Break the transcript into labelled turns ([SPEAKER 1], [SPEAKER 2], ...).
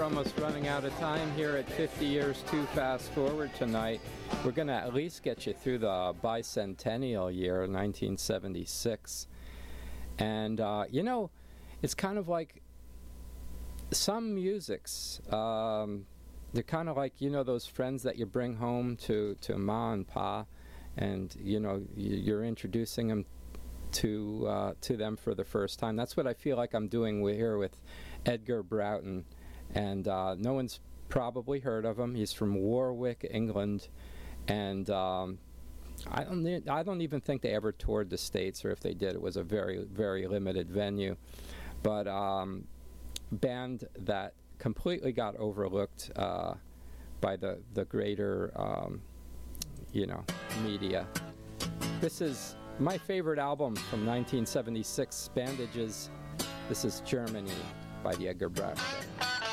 [SPEAKER 1] almost running out of time here at 50 Years Too Fast Forward tonight. We're going to at least get you through the bicentennial year, 1976. And, you know, it's kind of like some musics, they're kind of like, you know, those friends that you bring home to Ma and Pa, and, you know, you're introducing them to them for the first time. That's what I feel like I'm doing here with Edgar Broughton. And no one's probably heard of him. He's from Warwick, England. And I don't even think they ever toured the States, or if they did, it was a very, very limited venue. But band that completely got overlooked by the greater, you know, media. This is my favorite album from 1976, Bandages. This is Germany by the Edgar Broughton Band.